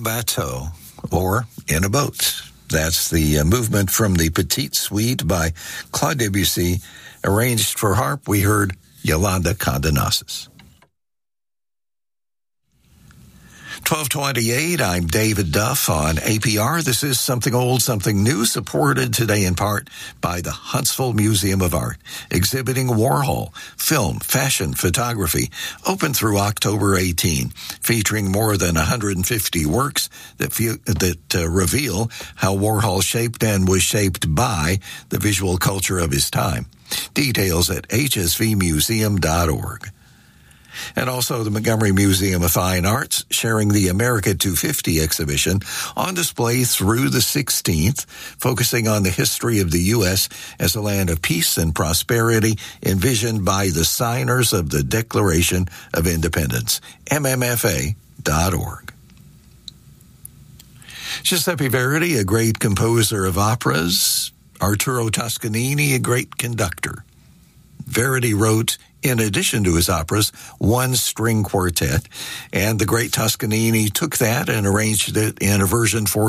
En bateau, or in a boat. That's the movement from the Petite Suite by Claude Debussy. Arranged for harp, we heard Yolanda Condenasis. 1228, I'm David Duff on APR. This is Something Old, Something New, supported today in part by the Huntsville Museum of Art, exhibiting Warhol, film, fashion, photography, open through October 18, featuring more than 150 works that reveal how Warhol shaped and was shaped by the visual culture of his time. Details at hsvmuseum.org. And also the Montgomery Museum of Fine Arts sharing the America 250 exhibition on display through the 16th, focusing on the history of the U.S. as a land of peace and prosperity envisioned by the signers of the Declaration of Independence, mmfa.org. Giuseppe Verdi, a great composer of operas. Arturo Toscanini, a great conductor. Verdi wrote, in addition to his operas, one string quartet, and the great Toscanini took that and arranged it in a version for